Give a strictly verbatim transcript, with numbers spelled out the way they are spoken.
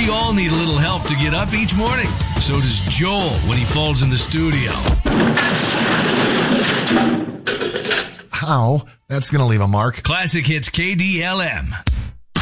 We all need a little help to get up each morning. So does Joel when he falls in the studio. How? That's going to leave a mark. Classic Hits K D L M.